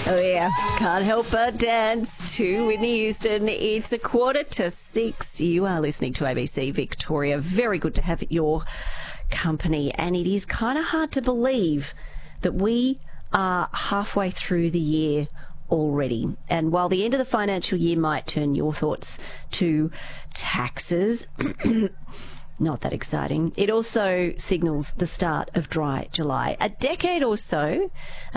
Oh yeah, can't help but dance to Whitney Houston. It's 5:45. You are listening to ABC Victoria. Very good to have your company, and it is kind of hard to believe that we are halfway through the year already. And while the end of the financial year might turn your thoughts to taxes, not that exciting, it also signals the start of dry July. A decade or so